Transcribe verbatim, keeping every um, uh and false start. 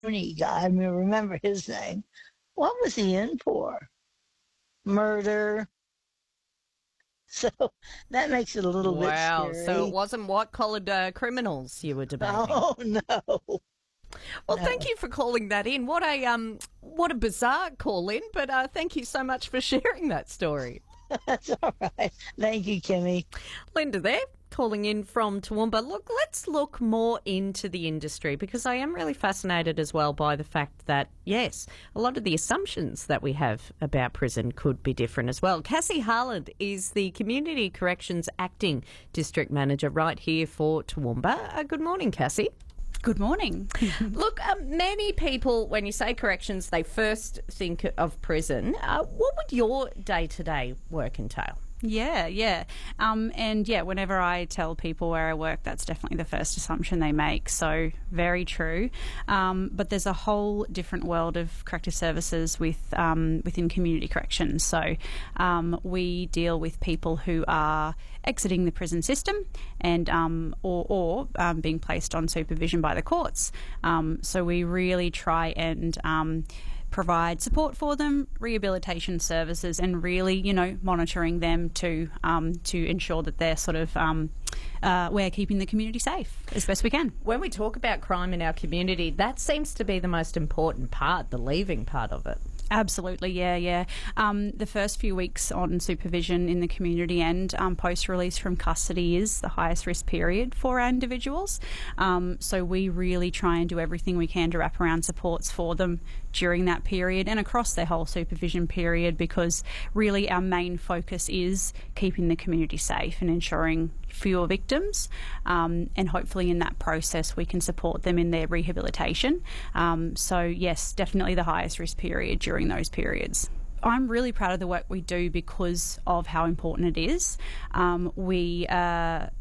Rooney guy, I mean, remember his name. What was he in for? Murder. So that makes it a little bit Wow. So it scary. wasn't white collared uh, criminals you were debating. Oh no, Well, thank no. you for calling that in. What a um, what a bizarre call in, but uh, thank you so much for sharing that story. That's all right. Thank you, Kimmy. Linda there, calling in from Toowoomba. Look, let's look more into the industry because I am really fascinated as well by the fact that, yes, a lot of the assumptions that we have about prison could be different as well. Cassie Harland is the Community Corrections Acting District Manager right here for Toowoomba. Uh, good morning, Cassie. Good morning. Look, um, many people, when you say corrections, they first think of prison. Uh, what would your day-to-day work entail? Yeah, yeah. Um, and yeah, whenever I tell people where I work, that's definitely the first assumption they make. So very true. Um, but there's a whole different world of corrective services with um, within community corrections. So um, we deal with people who are exiting the prison system and um, or, or um, being placed on supervision by the courts. Um, so we really try and um, provide support for them, rehabilitation services, and really, you know, monitoring them to um, to ensure that they're sort of um, uh, we're keeping the community safe as best we can. When we talk about crime in our community, that seems to be the most important part, the leaving part of it. Absolutely, yeah, yeah. Um, the first few weeks on supervision in the community and um, post-release from custody is the highest risk period for our individuals. Um, so we really try and do everything we can to wrap around supports for them during that period and across their whole supervision period, because really our main focus is keeping the community safe and ensuring fewer victims, um, and hopefully in that process we can support them in their rehabilitation. Um, so yes, definitely the highest risk period during those periods. I'm really proud of the work we do because of how important it is. Um, we uh,